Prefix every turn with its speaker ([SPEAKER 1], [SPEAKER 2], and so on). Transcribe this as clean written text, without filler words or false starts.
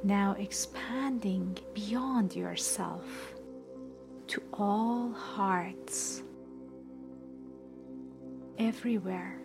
[SPEAKER 1] Now expanding beyond yourself to all hearts, everywhere